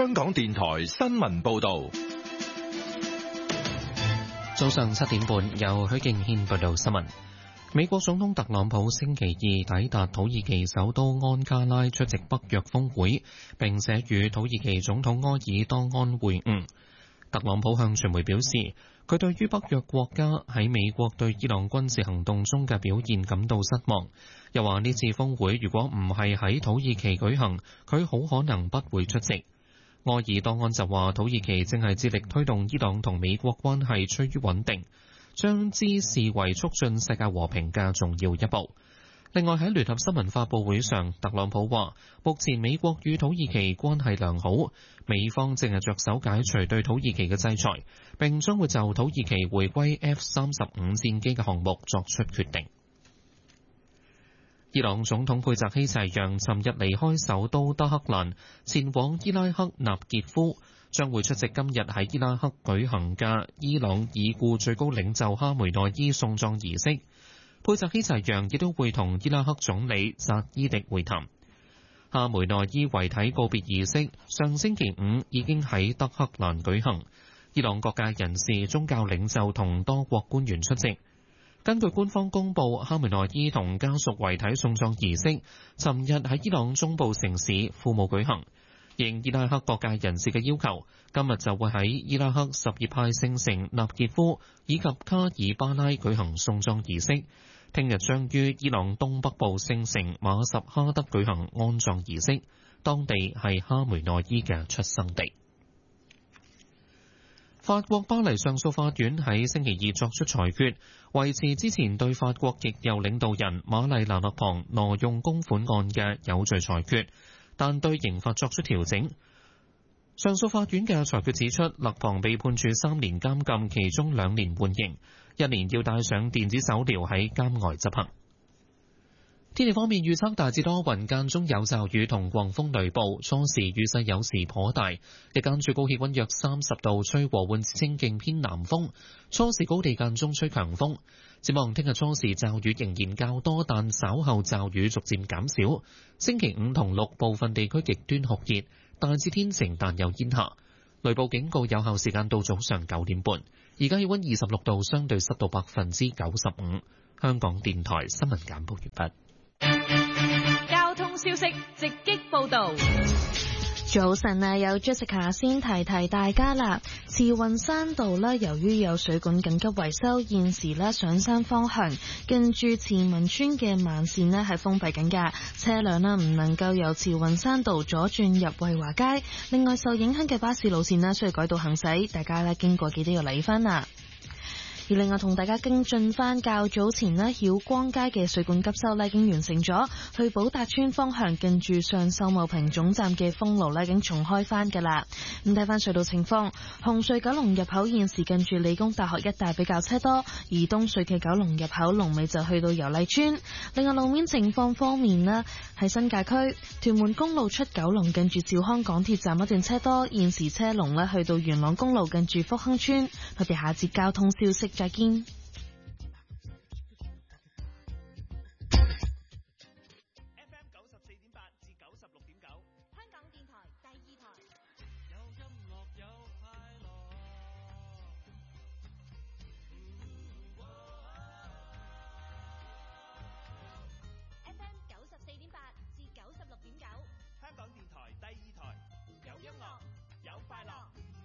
香港電台新聞報道。 早上7點半，由許敬軒報道新聞。美國總統特朗普星期二抵達土耳其首都安卡拉出席北約峰會，並且與土耳其總統埃爾多安會晤。特朗普向傳媒表示，佢對於北約國家喺美國對伊朗軍事行動中嘅表現感到失望，又話呢次峰會如果唔係喺土耳其舉行，佢好可能不會出席。埃爾多安就話，土耳其正係致力推動伊朗同美國關係趨於穩定，將之視為促進世界和平嘅重要一步。另外喺聯合新聞發佈會上，特朗普話，目前美國與土耳其關係良好，美方正係着手解除對土耳其嘅制裁，並將會就土耳其回歸 F-35戰機嘅項目作出決定。伊朗總統佩澤希齊揚尋日離開首都德黑蘭，前往伊拉克納傑夫，將會出席今日喺伊拉克舉行嘅伊朗已故最高領袖哈梅內伊送葬儀式。佩澤希齊揚亦都會同伊拉克總理扎伊迪會談。哈梅內伊遺體告別儀式上星期五已經喺德黑蘭舉行，伊朗各界人士、宗教領袖同多國官員出席。根據官方公佈，哈梅內伊同家屬遺體送葬儀式尋日喺伊朗中部城市庫姆舉行。應伊拉克各界人士嘅要求，今日就會喺伊拉克什葉派聖城納傑夫以及卡爾巴拉舉行送葬儀式。聽日將於伊朗東北部聖城馬什哈德舉行安葬儀式，當地係哈梅內伊嘅出生地。法國巴黎上訴法院喺星期二作出裁決，維持之前對法國極右領導人瑪麗娜勒龐挪用公款案嘅有罪裁決，但對刑罰作出調整。上訴法院嘅裁決指出，勒龐被判處3年監禁，其中2年緩刑，1年要戴上電子手鐐喺監外執行。天氣方面預測大致多雲，間中有驟雨同狂風雷暴，初時雨勢有時頗大，日間最高氣溫約30度，吹和緩至清勁偏南風，初時高地間中吹強風。展望聽日初時驟雨仍然較多，但稍後驟雨逐漸減少。星期5同6部分地區極端酷熱，大致天晴但有煙霞。雷暴警告有效時間到早上9點半。而家氣溫26度，相對濕度95%。香港電台新聞簡報完畢。 交通消息直擊報道。 早晨啊，有 Jessica 先提大家啦。慈雲山道呢，由於有水管緊急維修，現時呢上山方向近住慈文村嘅慢線呢係封閉緊㗎，車輛呢唔能夠由慈雲山道左轉入惠華街。另外受影響嘅巴士路線呢需要改道行駛，大家呢經過記得要留意返啦。而另外同大家跟進翻較早前呢曉光街嘅水管急修呢已經完成咗，去寶達村方向近住上秀茂坪總站嘅封路呢已經重開翻㗎啦。咁睇翻隧道情況，紅隧九龍入口現時近住理工大學一帶比較車多，而東隧嘅九龍入口龍尾就去到油麗村。另外路面情況方面呢，喺新界區屯門公路出九龍近住兆康港鐵站一段車多，現時車龍呢去到元朗公路近住福亨村。我哋下節交通消息再見。 FM 94.8至96.9， 香港電台第2台。 有音樂有快樂。 FM 94.8至96.9， 香港電台第2台，有音樂有快樂。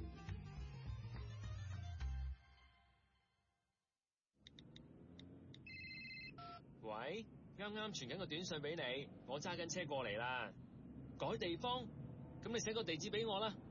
喂，啱啱傳緊個短信俾你，我揸緊車過嚟啦。改地方，咁你寫個地址俾我啦。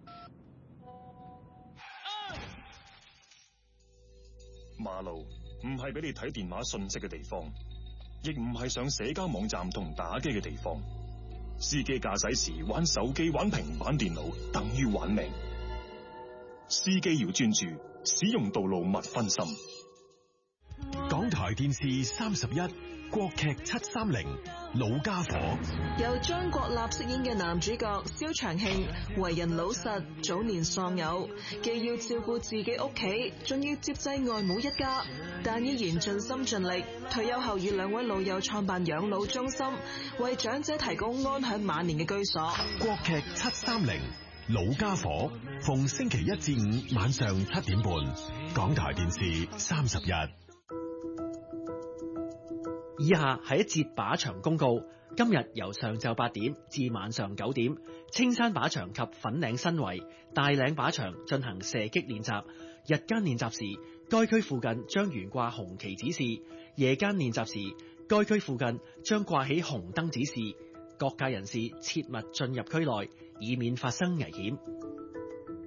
馬路唔係俾你睇電話信息嘅地方，亦唔係上社交網站同打機嘅地方。司機駕駛時玩手機、玩平板電腦，等於玩命。司機要專注，使用道路勿分心。 港台電視31。國劇730老家伙， 由張國立飾演嘅男主角蕭長慶，為人老實，早年喪偶，既要照顧自己屋企，仲要接濟外母一家，但依然盡心盡力。退休後與2位老友創辦養老中心，為長者提供安享晚年嘅居所。 國劇730 老家伙，逢星期一至五晚上7點半，港台電視31。 以下係一節靶場公告。今日由上晝8點至晚上9點，青山靶場及粉嶺新圍、大嶺靶場進行射擊練習。日間練習時，該區附近將懸掛紅旗指示；夜間練習時，該區附近將掛起紅燈指示。各界人士切勿進入區內，以免發生危險。